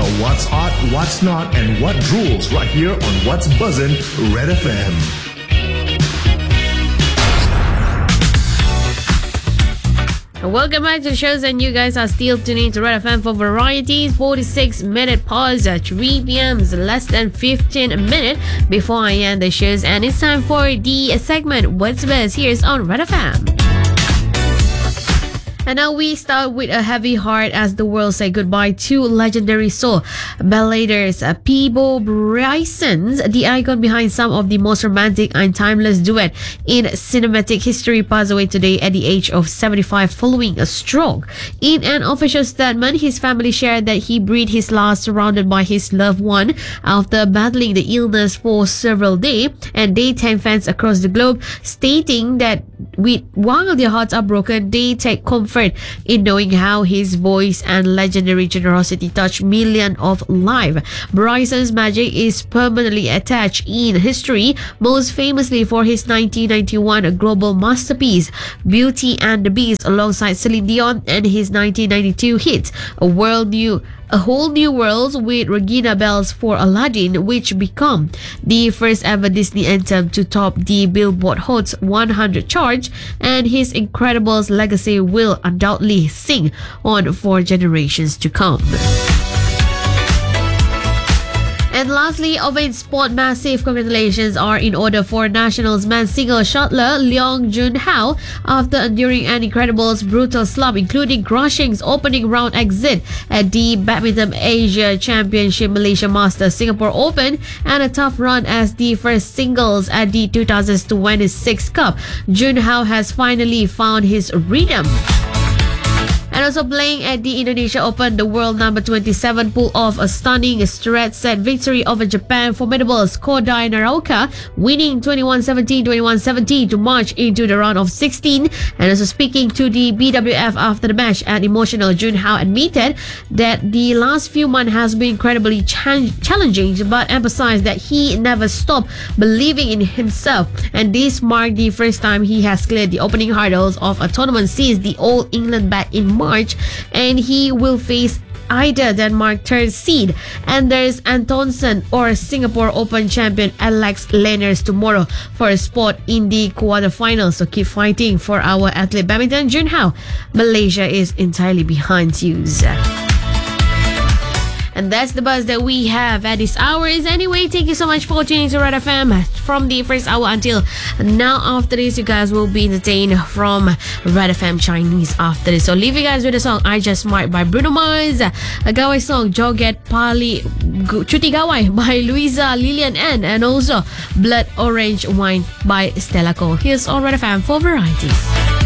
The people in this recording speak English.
know what's hot, what's not, and what rules right here on What's Buzzin' Red FM. Welcome back to the shows, and you guys are still tuning to Red FM for varieties. 46-minute pause at 3 p.m. is less than 15 minutes before I end the shows, and it's time for the segment What's Best. Here's on Red FM. And now we start with a heavy heart as the world say goodbye to legendary soul balladers Peabo Bryson's, the icon behind some of the most romantic and timeless duet in cinematic history, passed away today at the age of 75 following a stroke. In an official statement, his family shared that he breathed his last surrounded by his loved one after battling the illness for several days, and they thank fans across the globe, stating that while their hearts are broken, they take comfort in knowing how his voice and legendary generosity touched millions of lives. Bryson's magic is permanently attached in history, most famously for his 1991 global masterpiece Beauty and the Beast alongside Celine Dion, and his 1992 hit A Whole New World with Regina Belle's for Aladdin, which became the first ever Disney anthem to top the Billboard Hot 100 chart, and his incredible legacy will undoubtedly sing on for generations to come. And lastly, Oven Sport, massive congratulations are in order for Nationals men's single shutler Leong Junhao after enduring an incredible brutal slump, including crushing opening round exit at the Badminton Asia Championship, Malaysia Masters, Singapore Open, and a tough run as the first singles at the 2026 Cup. Junhao has finally found his rhythm. And also playing at the Indonesia Open, the world number 27 pulled off a stunning straight set victory over Japan formidable Kodai Naraoka, winning 21-17, 21-17 to march into the round of 16. And also speaking to the BWF after the match, an emotional Junhao admitted that the last few months has been incredibly challenging, but emphasized that he never stopped believing in himself. And this marked the first time he has cleared the opening hurdles of a tournament since the All England back in March, and he will face either Denmark third seed Anders Antonsen or Singapore Open champion Alex Lenners tomorrow for a spot in the quarterfinals. So keep fighting for our athlete badminton Junhao. Malaysia is entirely behind you. And that's the buzz that we have at this hour. Anyway, thank you so much for tuning to Red FM from the first hour until now. After this, you guys will be entertained from Red FM Chinese after this. So leave you guys with the song I Just Might by Bruno Mars, a Gawai song Joget Pali Cuti Gawai by Louisa Lilian N, and also Blood Orange Wine by Stella Cole. Here's on Red FM for varieties.